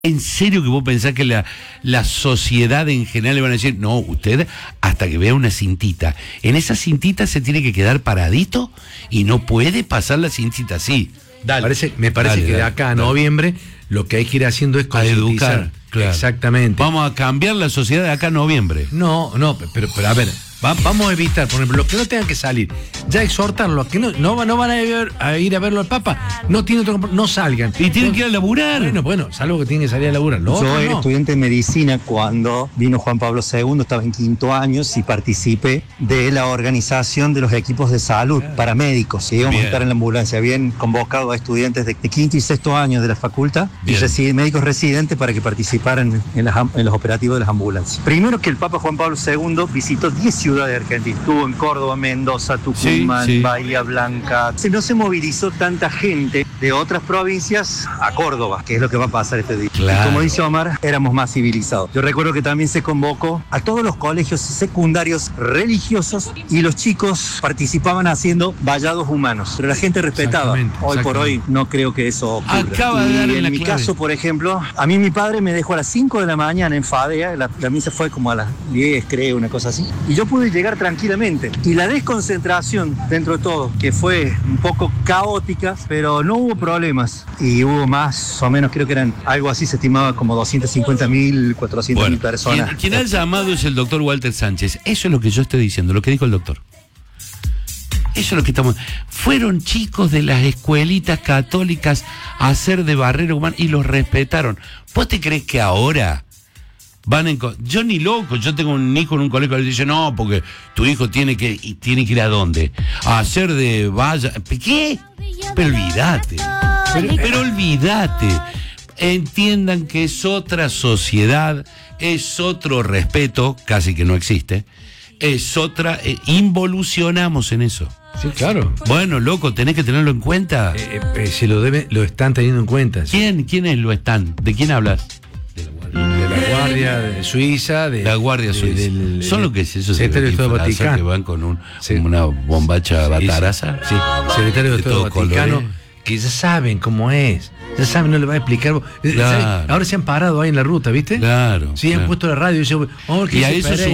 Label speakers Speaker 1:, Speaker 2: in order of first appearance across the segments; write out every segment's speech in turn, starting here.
Speaker 1: ¿En serio que vos pensás que la sociedad en general le van a decir, no, usted hasta que vea una cintita? En esa cintita se tiene que quedar paradito y no puede pasar la cintita así.
Speaker 2: Dale. Me parece que de acá a noviembre lo que hay que ir haciendo es
Speaker 1: a educar.
Speaker 2: Claro. Exactamente.
Speaker 1: Vamos a cambiar la sociedad de acá a noviembre.
Speaker 2: No, pero a ver, vamos a evitar, por ejemplo, los que no tengan que salir, ya exhortarlos, los que no van a ir a verlo al Papa, no tienen otro, no salgan.
Speaker 1: Y tienen que ir a laburar.
Speaker 2: Bueno, salvo que tienen que salir a laburar.
Speaker 3: Yo era estudiante de medicina cuando vino Juan Pablo II, estaba en 5º año y participé de la organización de los equipos de salud para médicos. Íbamos a estar en la ambulancia. Habían convocado a estudiantes de 5º y 6º año de la facultad y médicos residentes para que participaran en los operativos de las ambulancias. Primero que el Papa Juan Pablo II visitó 10 ciudades de Argentina. Estuvo en Córdoba, Mendoza, Tucumán, Bahía Blanca. No se movilizó tanta gente de otras provincias a Córdoba, que es lo que va a pasar este día.
Speaker 1: Claro.
Speaker 3: Y como dice Omar, éramos más civilizados. Yo recuerdo que también se convocó a todos los colegios secundarios religiosos y los chicos participaban haciendo vallados humanos. Pero la gente respetaba. Hoy por hoy no creo que eso ocurra.
Speaker 1: Acaba de dar en
Speaker 3: mi caso, por ejemplo, a mí mi padre me dejó a las 5 de la mañana en Fadea, la misa fue como a las 10, creo, una cosa así. Y yo pude llegar tranquilamente. Y la desconcentración dentro de todo, que fue un poco caótica, pero no hubo problemas. Y hubo más o menos, creo que eran algo así, se estimaba como 250.000, 400.000 personas.
Speaker 1: Quien ha llamado es el doctor Walter Sánchez. Eso es lo que yo estoy diciendo, lo que dijo el doctor. Eso es lo que estamos... Fueron chicos de las escuelitas católicas a hacer de barrera humana y los respetaron. ¿Vos te crees que ahora van en... Yo ni loco, yo tengo un hijo en un colegio que le dice, no, porque tu hijo tiene que ir ¿a dónde? A hacer de valla... ¿Qué? Pero olvídate. Pero olvídate. Entiendan que es otra sociedad, es otro respeto, casi que no existe, es otra... involucionamos en eso.
Speaker 2: Sí, claro.
Speaker 1: Bueno, loco, tenés que tenerlo en cuenta.
Speaker 2: Si lo están teniendo en cuenta. Sí.
Speaker 1: ¿Quiénes lo están? ¿De quién hablas?
Speaker 2: De la Guardia de Suiza.
Speaker 1: La Guardia Suiza. ¿Son lo que es eso?
Speaker 2: Secretario de Estado Vaticano.
Speaker 1: Que van con una bombacha bataraza.
Speaker 2: Sí, secretario de Estado Vaticano. Que ya saben cómo es. Ya saben, no le va a explicar. Claro. Ahora se han parado ahí en la ruta, ¿viste?
Speaker 1: Claro.
Speaker 2: Sí, han puesto la radio
Speaker 1: y a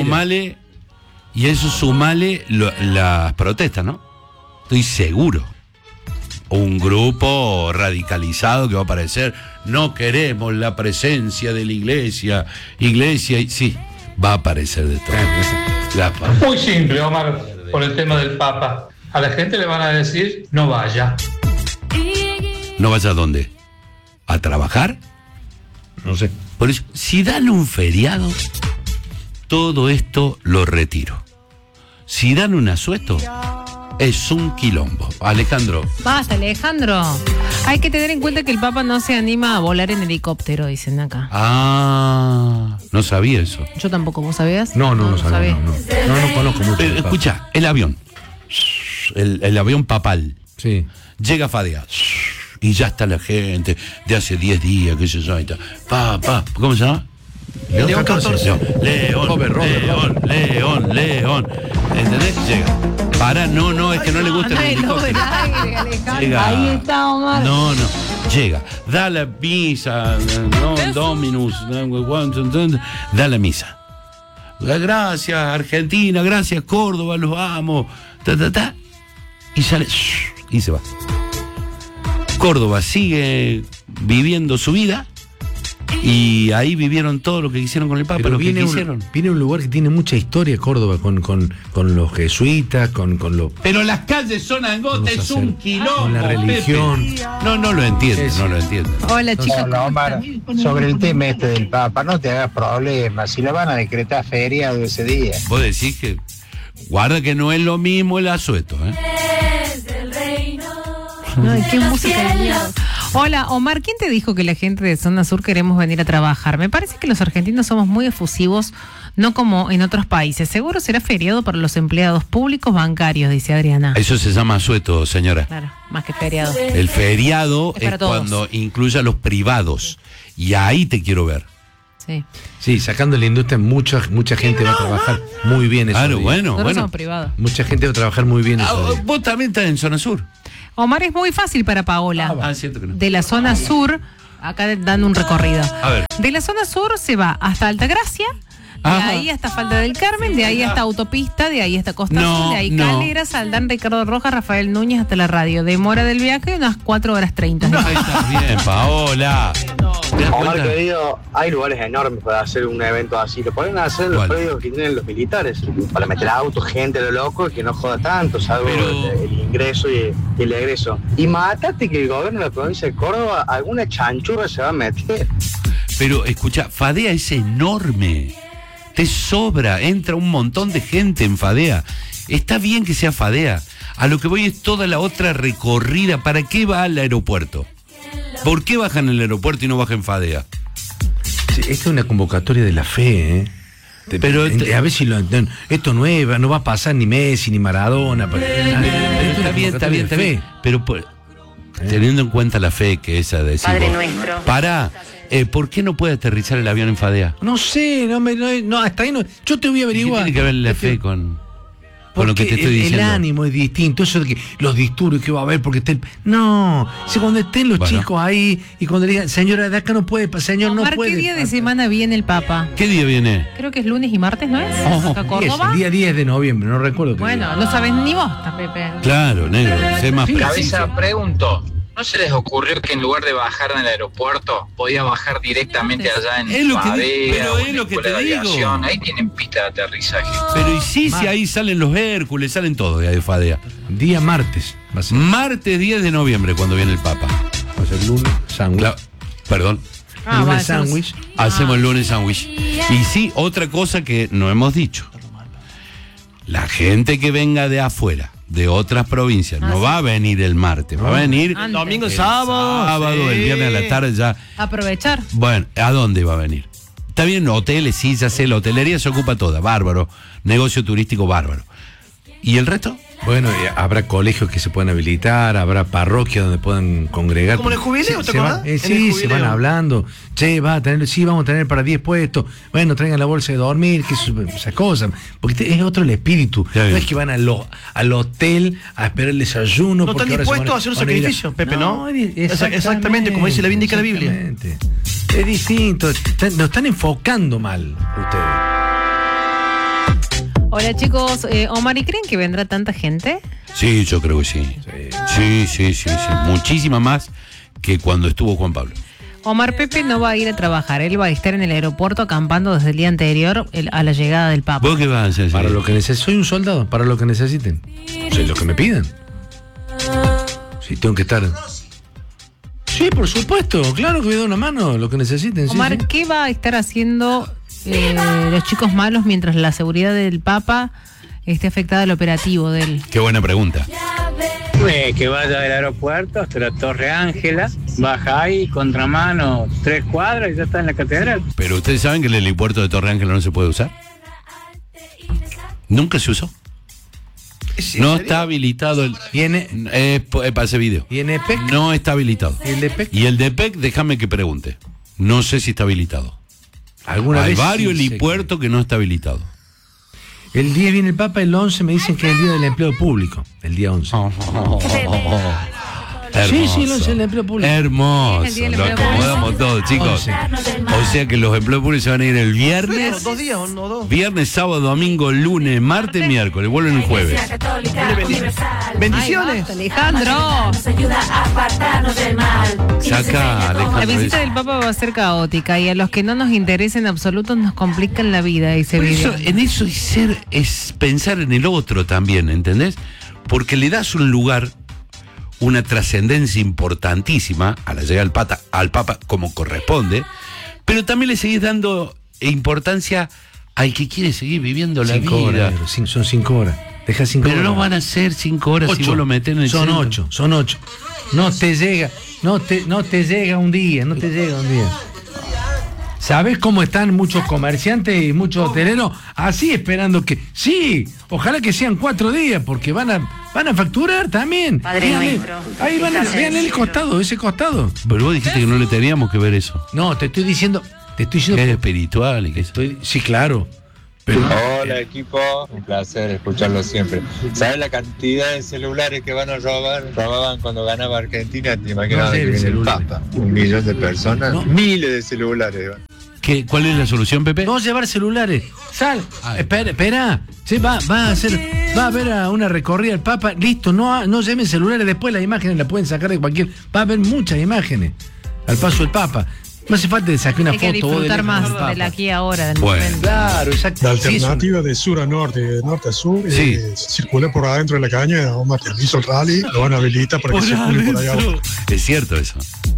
Speaker 1: eso sumale las protestas, ¿no? Estoy seguro. Un grupo radicalizado que va a aparecer. No queremos la presencia de la iglesia. Sí, va a aparecer de todo.
Speaker 4: Muy simple, Omar, por el tema del Papa. A la gente le van a decir, no vaya.
Speaker 1: ¿No vaya a dónde? ¿A trabajar?
Speaker 2: No sé.
Speaker 1: Por eso, si dan un feriado, todo esto lo retiro. Si dan un asueto, es un quilombo. Alejandro.
Speaker 5: Basta, Alejandro. Hay que tener en cuenta que el Papa no se anima a volar en helicóptero, dicen acá.
Speaker 1: No sabía eso.
Speaker 5: Yo tampoco, ¿vos sabías?
Speaker 2: No sabía. No conozco mucho.
Speaker 1: Pero, escucha, el avión. El avión papal.
Speaker 2: Sí.
Speaker 1: Llega a Fadea. Y ya está la gente de hace 10 días, qué sé yo. ¿Cómo se llama?
Speaker 2: León 14.
Speaker 1: León. ¿Entendés? Llega. No, es que no le gusta el helicóptero. Llega.
Speaker 5: Ahí está, Omar.
Speaker 1: No. Llega. Da la misa. Dominus. Da la misa. Gracias, Argentina. Gracias, Córdoba. Los amo. Y sale. Y se va. Córdoba sigue viviendo su vida. Y ahí vivieron todo lo que hicieron con el Papa.
Speaker 2: Pero
Speaker 1: viene
Speaker 2: un lugar que tiene mucha historia, Córdoba, con los jesuitas, con los...
Speaker 1: Pero las calles son angostas, es un quilombo.
Speaker 2: Con la religión.
Speaker 1: Pepe. No lo entiendo, no lo entiendo.
Speaker 5: Hola, chicos.
Speaker 6: Hola, Omar. Sobre el tema del Papa, no te hagas problemas. Si lo van a decretar feriado ese día.
Speaker 1: Vos decís que... Guarda que no es lo mismo el asueto, ¿eh?
Speaker 5: Ay, qué música de miedo. Hola, Omar, ¿quién te dijo que la gente de Zona Sur queremos venir a trabajar? Me parece que los argentinos somos muy efusivos, no como en otros países. Seguro será feriado para los empleados públicos bancarios, dice Adriana.
Speaker 1: Eso se llama asueto, señora.
Speaker 5: Claro, más que feriado.
Speaker 1: El feriado es
Speaker 5: todos.
Speaker 1: cuando incluye a los privados. Y ahí te quiero ver.
Speaker 5: Sí,
Speaker 2: sacando la industria, mucha gente va a trabajar muy bien esos días.
Speaker 5: Nosotros somos privados.
Speaker 2: Mucha gente va a trabajar muy bien esos días.
Speaker 1: Vos también estás en Zona Sur.
Speaker 5: Omar, es muy fácil para Paola.
Speaker 1: Cierto que no.
Speaker 5: De la Zona Sur acá dan un recorrido.
Speaker 1: A ver.
Speaker 5: De la zona sur se va hasta Altagracia, de
Speaker 1: Ajá.
Speaker 5: ahí hasta Falda del Carmen, de ahí hasta Autopista, de ahí hasta Costa
Speaker 1: No,
Speaker 5: Azul, de ahí
Speaker 1: no.
Speaker 5: Calera, Saldán, Ricardo Rojas, Rafael Núñez hasta la radio. Demora del viaje unas 4 horas 30.
Speaker 1: Ahí está bien, Paola. ¿Te das
Speaker 7: Omar,
Speaker 1: cuenta?
Speaker 7: querido, hay lugares enormes para hacer un evento así. Lo pueden hacer en los
Speaker 1: ¿Cuál?
Speaker 7: predios que tienen los militares, para meter autos, gente, lo loco, que no joda tanto, salvo
Speaker 1: Pero-
Speaker 7: el ingreso y el egreso. Y mátate que el gobierno de la provincia de Córdoba, alguna chanchurra se va a meter.
Speaker 1: Pero escucha, Fadea es enorme. Te sobra, entra un montón de gente en Fadea. Está bien que sea Fadea. A lo que voy es toda la otra recorrida. ¿Para qué va al aeropuerto? ¿Por qué bajan en el aeropuerto y no bajan en Fadea?
Speaker 2: Sí, esta es una convocatoria de la fe, ¿eh?
Speaker 1: Pero
Speaker 2: A ver si esto no va a pasar ni Messi ni Maradona.
Speaker 1: Está bien. Pero teniendo en cuenta la fe que esa de decir,
Speaker 8: Padre
Speaker 1: vos,
Speaker 8: nuestro.
Speaker 1: pará, ¿por qué no puede aterrizar el avión en Fadea?
Speaker 2: No sé, no, hasta ahí no. Yo te voy a
Speaker 1: ¿Qué
Speaker 2: averiguar.
Speaker 1: tiene que ver la fe con lo que te estoy
Speaker 2: el
Speaker 1: diciendo?
Speaker 2: ánimo es distinto, eso de que los disturbios que va a haber porque no, si cuando estén los
Speaker 1: Bueno.
Speaker 2: chicos ahí y cuando le digan, señora, de acá no puede, señor, no
Speaker 5: Omar,
Speaker 2: puede.
Speaker 5: ¿qué día de semana viene el Papa?
Speaker 1: ¿Qué día viene?
Speaker 5: Creo que es lunes y martes, ¿no es? ¿Acá
Speaker 2: El
Speaker 5: Córdoba?
Speaker 2: día 10 de noviembre, no recuerdo. qué
Speaker 5: Bueno,
Speaker 2: día.
Speaker 5: no sabes ni vos, Pepe.
Speaker 1: Claro, negro, sé más preciso.
Speaker 9: Cabeza, pregunto, ¿no se les ocurrió que en lugar de bajar en el aeropuerto, podía bajar directamente allá en
Speaker 1: Es lo que
Speaker 9: Fadea
Speaker 1: digo, pero
Speaker 9: o
Speaker 1: es
Speaker 9: en
Speaker 1: lo
Speaker 9: la
Speaker 1: que
Speaker 9: escuela
Speaker 1: te
Speaker 9: de
Speaker 1: digo.
Speaker 9: aviación? Ahí tienen pista de aterrizaje.
Speaker 1: Pero y sí, ahí salen los Hércules, salen todos de ahí de Fadea.
Speaker 2: Día martes va a ser.
Speaker 1: Martes 10 de noviembre cuando viene el Papa.
Speaker 2: Va a ser lunes, sándwich.
Speaker 1: Perdón,
Speaker 5: Ah,
Speaker 2: lunes,
Speaker 5: va,
Speaker 2: sándwich.
Speaker 1: hacemos el lunes sándwich. Y sí, otra cosa que no hemos dicho. La gente que venga de afuera, de otras provincias, no va a venir el martes, va a venir
Speaker 5: Antes.
Speaker 8: Domingo,
Speaker 1: el
Speaker 8: sábado.
Speaker 1: el
Speaker 8: sí.
Speaker 1: viernes a la tarde ya.
Speaker 5: Aprovechar.
Speaker 1: Bueno, ¿a dónde va a venir? Está bien, hoteles, sí, ya sé, la hotelería se ocupa toda, bárbaro. Negocio turístico, bárbaro. ¿Y el resto?
Speaker 2: Bueno, habrá colegios que se pueden habilitar, habrá parroquias donde puedan congregar.
Speaker 8: ¿Como en el jubileo, te
Speaker 2: se van,
Speaker 8: acordás? En
Speaker 2: sí,
Speaker 8: el
Speaker 2: se
Speaker 8: jubileo.
Speaker 2: van hablando. Che, vamos a tener para 10 puestos. Bueno, traigan la bolsa de dormir, que esas cosas. Porque es otro el espíritu.
Speaker 1: Está bien.
Speaker 2: No es que van al hotel a esperar el desayuno.
Speaker 8: No están
Speaker 2: porque ahora se
Speaker 8: dispuestos
Speaker 2: van
Speaker 8: a hacer un
Speaker 2: van ir
Speaker 8: sacrificio, Pepe, ¿no? Exactamente, como dice la Bíblica de la Biblia.
Speaker 2: Exactamente. Es distinto. Nos están enfocando mal ustedes.
Speaker 5: Hola chicos, Omar, ¿y creen que vendrá tanta gente?
Speaker 1: Sí, yo creo que sí. Sí. Muchísima más que cuando estuvo Juan Pablo.
Speaker 5: Omar, Pepe no va a ir a trabajar, él va a estar en el aeropuerto acampando desde el día anterior a la llegada del Papa.
Speaker 1: ¿Vos qué vas a hacer?
Speaker 2: Para lo que necesiten. Soy un soldado, para lo que necesiten. O sea, lo que me pidan. Sí, tengo que estar. Sí, por supuesto, claro que voy a dar una mano, lo que necesiten.
Speaker 5: Omar,
Speaker 2: sí.
Speaker 5: ¿qué va a estar haciendo los chicos malos mientras la seguridad del Papa esté afectada al operativo de él?
Speaker 1: Qué buena pregunta.
Speaker 10: Que vaya del aeropuerto hasta la Torre Ángela, baja ahí, contramano, 3 cuadras y ya está en la catedral.
Speaker 1: Pero ustedes saben que el helipuerto de Torre Ángela no se puede usar. Nunca se usó. No está habilitado el. para ese video.
Speaker 2: ¿Y en EPEC?
Speaker 1: No está habilitado.
Speaker 2: ¿Y el de EPEC?
Speaker 1: Y el de EPEC, déjame que pregunte. No sé si está habilitado.
Speaker 2: ¿Alguna
Speaker 1: Hay
Speaker 2: vez
Speaker 1: varios
Speaker 2: sí sé
Speaker 1: helipuertos que no está habilitado.
Speaker 2: El 10 viene el Papa, el 11 me dicen que es el día del empleo público. El día 11. Sí, el 11 es el empleo público.
Speaker 1: Hermoso.
Speaker 5: Es el día del
Speaker 1: Lo
Speaker 5: empleo
Speaker 1: acomodamos
Speaker 5: público.
Speaker 1: todo, chicos.
Speaker 2: 11.
Speaker 1: O sea que los empleos públicos se van a ir el viernes.
Speaker 8: Bueno, 2 días o no 2.
Speaker 1: Viernes, sábado, domingo, lunes, martes, miércoles. Vuelven el jueves.
Speaker 8: Bendiciones.
Speaker 5: Ay, basta, Alejandro.
Speaker 1: Saca,
Speaker 5: La
Speaker 1: Alejandro.
Speaker 5: visita del Papa va a ser caótica y a los que no nos interesa en absoluto nos complican la vida, dice
Speaker 1: Por
Speaker 5: video.
Speaker 1: eso, en eso es pensar en el otro también, ¿entendés? Porque le das un lugar, una trascendencia importantísima a la llegada al Papa como corresponde, pero también le seguís dando importancia al que quiere seguir viviendo la
Speaker 2: 5
Speaker 1: vida.
Speaker 2: horas, negro, son 5 horas. Deja 5
Speaker 1: Pero
Speaker 2: horas.
Speaker 1: no van a ser 5 horas si vos lo metés en el
Speaker 2: Son
Speaker 1: centro.
Speaker 2: 8. No te llega un día. ¿Sabes cómo están muchos comerciantes y muchos hoteleros? Así esperando que. Sí, ojalá que sean 4 días, porque van a facturar también.
Speaker 8: Padre nuestro,
Speaker 2: Ahí vean el costado, ese costado.
Speaker 1: Pero vos dijiste que no le teníamos que ver eso.
Speaker 2: No, te estoy diciendo.
Speaker 1: Que es espiritual y que eso.
Speaker 2: Sí, claro.
Speaker 11: Hola equipo, un placer escucharlo siempre. ¿Sabes la cantidad de celulares que van a robar? Robaban cuando ganaba Argentina, te imaginas que viene el Papa. 1 millón de personas, miles de celulares.
Speaker 1: ¿Cuál es la solución, Pepe?
Speaker 2: No llevar celulares. Sal. Espera. Sí, va a haber una recorrida el Papa. Listo, no lleven celulares. Después las imágenes las pueden sacar de cualquier. Va a haber muchas imágenes al paso del Papa. No hace falta que saque una foto.
Speaker 5: Hay que disfrutar más del aquí ahora. Del
Speaker 1: momento.
Speaker 2: Claro, exacto.
Speaker 12: La alternativa de sur a norte, de norte a sur, circula por adentro de la caña, o materializa el rally, lo van a habilitar para que circule por allá.
Speaker 1: Es cierto eso.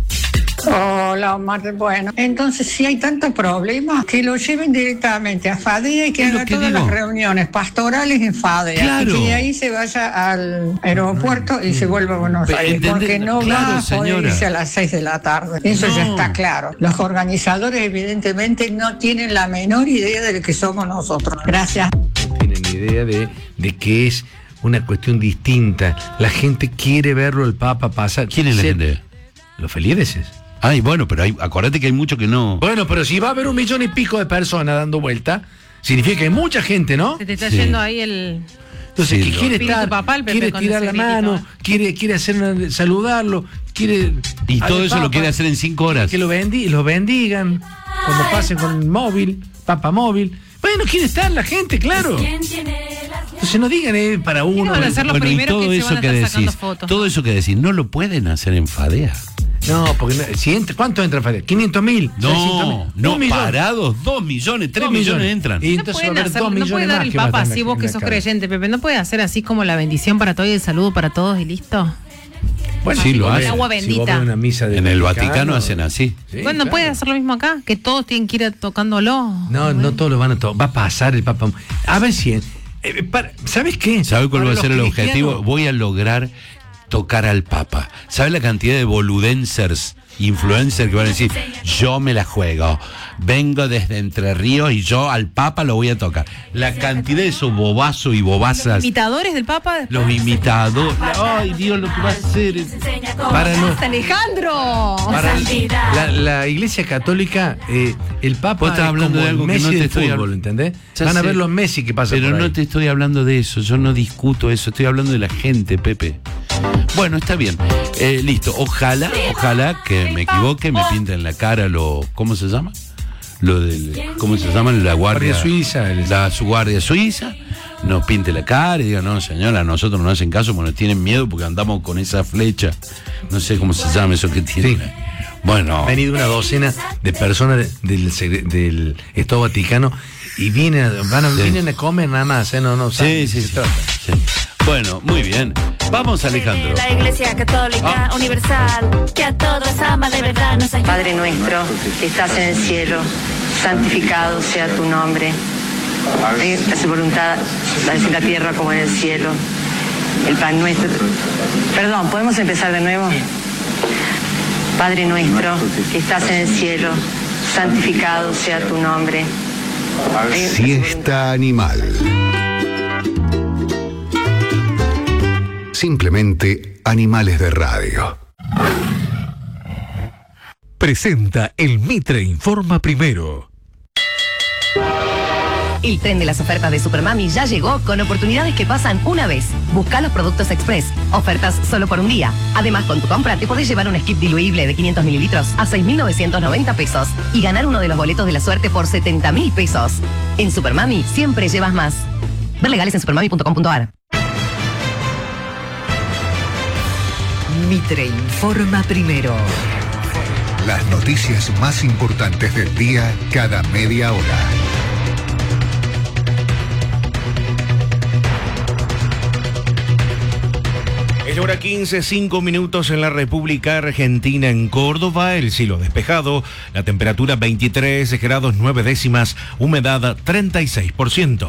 Speaker 13: Hola, Omar. Bueno, entonces si hay tantos problemas, que lo lleven directamente a Fadea y que haga todas las reuniones pastorales en Fadea.
Speaker 1: Claro.
Speaker 13: Y que de ahí se vaya al aeropuerto y se vuelva a Buenos Aires, porque no va a poder irse a las 6 de la tarde. Eso ya está claro. Los organizadores evidentemente no tienen la menor idea de lo que somos nosotros. Gracias.
Speaker 2: No tienen idea de que es una cuestión distinta. La gente quiere verlo el Papa pasar.
Speaker 1: ¿Quién es la gente?
Speaker 2: Los feligreses.
Speaker 1: Ay, bueno, pero acordate que hay mucho que no.
Speaker 2: Bueno, pero si va a haber 1,5 millones de personas dando vuelta, significa que hay mucha gente, ¿no?
Speaker 5: Se te está yendo ahí el...
Speaker 2: Entonces, que quiere estar,
Speaker 5: papal,
Speaker 2: quiere tirar la mano, quiere saludarlo, quiere...
Speaker 1: Y todo eso lo quiere hacer en 5 horas.
Speaker 2: Que los bendigan, cuando pasen con el móvil, Papa móvil. Bueno, quiere estar la gente, claro. Entonces no digan para uno.
Speaker 5: Van a ser los primeros
Speaker 1: todo
Speaker 5: que
Speaker 1: eso
Speaker 5: se van a estar sacando fotos.
Speaker 1: Todo eso que decís, no lo pueden hacer en Fadea.
Speaker 2: No, porque ¿cuánto entra en Fadea? 500.000.
Speaker 1: No, parados, 2 millones, 3 millones entran.
Speaker 5: Y entonces no puede dar el Papa así, vos que sos creyente, Pepe. ¿No puede hacer así como la bendición para todos y el saludo para todos y listo?
Speaker 1: Bueno, sí, lo hacen.
Speaker 5: Agua bendita.
Speaker 2: Si una misa
Speaker 1: en el Vaticano hacen así.
Speaker 5: Sí, bueno, ¿no puede hacer lo mismo acá? Que todos tienen que ir tocándolo.
Speaker 2: No todos lo van a tocar. Va a pasar el Papa. A ver si... ¿Sabes qué?
Speaker 1: ¿Sabes cuál va a ser el objetivo? Voy a lograr tocar al Papa. ¿Sabes la cantidad de boludencers, influencers que van a decir, yo me la juego, vengo desde Entre Ríos y yo al Papa lo voy a tocar? La cantidad de esos bobazos y bobazas.
Speaker 5: ¿Los imitadores del Papa?
Speaker 1: Los imitadores. Ay, Dios, lo que va a hacer.
Speaker 5: Alejandro.
Speaker 2: Para la Iglesia Católica, el Papa
Speaker 1: vos estás hablando de algo
Speaker 2: Messi
Speaker 1: que no te
Speaker 2: del
Speaker 1: estoy
Speaker 2: fútbol, ¿entendés? Van a ver los Messi que pasan
Speaker 1: pero
Speaker 2: por ahí.
Speaker 1: no te estoy hablando de eso, yo no discuto eso, estoy hablando de la gente, Pepe. Bueno, está bien. Listo. Ojalá que me equivoque, me pinten la cara ¿cómo se llama? ¿Cómo se llama? La guardia
Speaker 2: suiza.
Speaker 1: Su guardia suiza. Nos pinte la cara y diga, no, señora, a nosotros no nos hacen caso porque nos tienen miedo porque andamos con esa flecha. No sé cómo se llama eso que tiene.
Speaker 2: Sí.
Speaker 1: Bueno.
Speaker 2: Han venido una docena de personas del Estado Vaticano y vienen a comer nada más, No saben.
Speaker 1: Sí. Bueno, muy bien. Vamos, Alejandro.
Speaker 14: La Iglesia Católica Universal, que a todos ama de verdad, nos ayuda.
Speaker 15: Padre nuestro, que estás en el cielo, santificado sea tu nombre. Hágase su voluntad, en la tierra como en el cielo. El pan nuestro. Perdón, ¿podemos empezar de nuevo? Padre nuestro, que estás en el cielo, santificado sea tu nombre.
Speaker 16: Siesta animal. Simplemente animales de radio.
Speaker 17: Presenta el Mitre Informa Primero.
Speaker 18: El tren de las ofertas de Supermami ya llegó con oportunidades que pasan una vez. Busca los productos express. Ofertas solo por un día. Además, con tu compra te podés llevar un skip diluible de 500 mililitros a 6.990 pesos y ganar uno de los boletos de la suerte por 70.000 pesos. En Supermami siempre llevas más. Ver legales en supermami.com.ar.
Speaker 17: Mitre Informa Primero.
Speaker 16: Las noticias más importantes del día cada media hora.
Speaker 19: Es la hora 15, 5 minutos en la República Argentina, en Córdoba, el cielo despejado, la temperatura 23 grados 9 décimas, humedad 36%.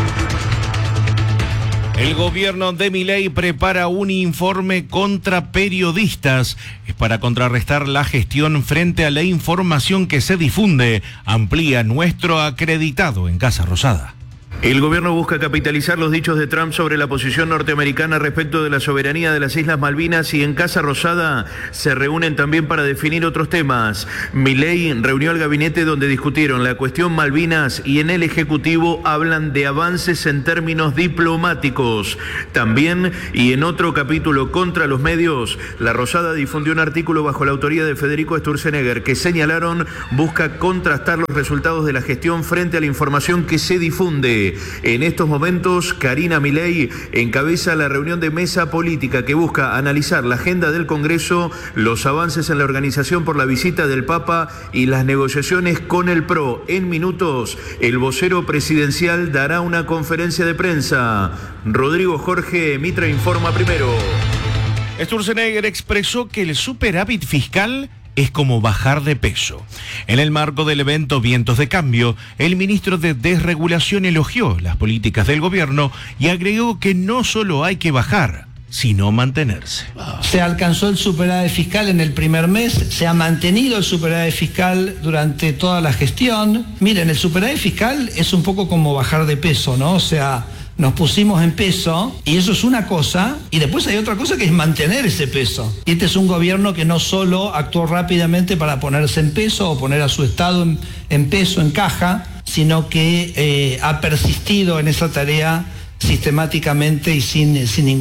Speaker 19: El gobierno de Milei prepara un informe contra periodistas. Es para contrarrestar la gestión frente a la información que se difunde, amplía nuestro acreditado en Casa Rosada. El gobierno busca capitalizar los dichos de Trump sobre la posición norteamericana respecto de la soberanía de las Islas Malvinas y en Casa Rosada se reúnen también para definir otros temas. Milei reunió al gabinete donde discutieron la cuestión Malvinas y en el Ejecutivo hablan de avances en términos diplomáticos. También, y en otro capítulo contra los medios, la Rosada difundió un artículo bajo la autoría de Federico Sturzenegger que señalaron busca contrastar los resultados de la gestión frente a la información que se difunde. En estos momentos, Karina Milei encabeza la reunión de mesa política que busca analizar la agenda del Congreso, los avances en la organización por la visita del Papa y las negociaciones con el PRO. En minutos, el vocero presidencial dará una conferencia de prensa. Rodrigo Jorge, Mitre Informa Primero. Sturzenegger expresó que el superávit fiscal es como bajar de peso. En el marco del evento Vientos de Cambio, el ministro de Desregulación elogió las políticas del gobierno y agregó que no solo hay que bajar, sino mantenerse.
Speaker 20: Se alcanzó el superávit fiscal en el primer mes, se ha mantenido el superávit fiscal durante toda la gestión. Miren, el superávit fiscal es un poco como bajar de peso, ¿no? O sea, nos pusimos en peso y eso es una cosa, y después hay otra cosa que es mantener ese peso. Y este es un gobierno que no solo actuó rápidamente para ponerse en peso o poner a su Estado en peso, en caja, sino que ha persistido en esa tarea sistemáticamente y sin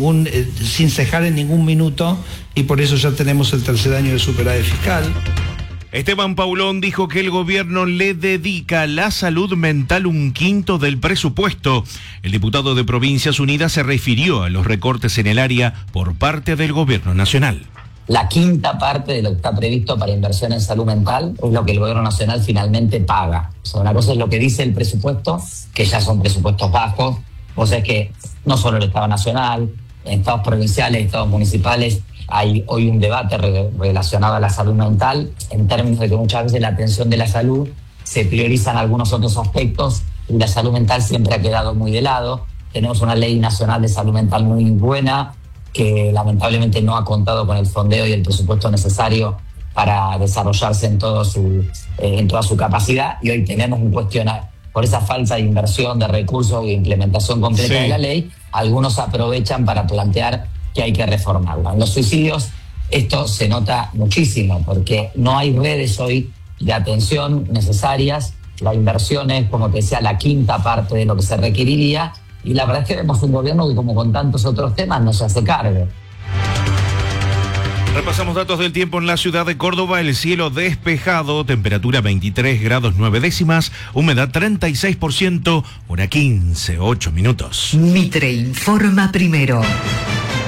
Speaker 20: cejar en ningún minuto, y por eso ya tenemos el tercer año de superávit fiscal.
Speaker 19: Esteban Paulón dijo que el gobierno le dedica a la salud mental 1/5 del presupuesto. El diputado de Provincias Unidas se refirió a los recortes en el área por parte del gobierno nacional.
Speaker 21: La quinta parte de lo que está previsto para inversión en salud mental es lo que el gobierno nacional finalmente paga. O sea, una cosa es lo que dice el presupuesto, que ya son presupuestos bajos. O sea, es que no solo el Estado nacional, en estados provinciales, estados municipales, hay hoy un debate relacionado a la salud mental en términos de que muchas veces la atención de la salud se priorizan algunos otros aspectos y la salud mental siempre ha quedado muy de lado. Tenemos una ley nacional de salud mental muy buena que lamentablemente no ha contado con el fondeo y el presupuesto necesario para desarrollarse en toda su capacidad, y hoy tenemos un cuestionario por esa falta de inversión de recursos y de implementación completa de la ley. Algunos aprovechan para plantear que hay que reformarla. En los suicidios esto se nota muchísimo porque no hay redes hoy de atención necesarias. La inversión es, como te decía, la quinta parte de lo que se requeriría, y la verdad es que vemos un gobierno que, como con tantos otros temas, no se hace cargo.
Speaker 19: Repasamos datos del tiempo en la ciudad de Córdoba. El cielo despejado, temperatura 23 grados 9 décimas, humedad 36%, hora 15, 8 minutos.
Speaker 17: Mitre Informa Primero.